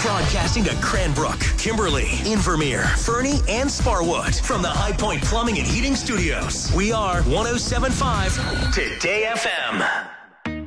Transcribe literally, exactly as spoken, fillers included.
Broadcasting to Cranbrook, Kimberly, Invermere, Fernie, and Sparwood from the High Point Plumbing and Heating Studios. We are one oh seven point five Today F M.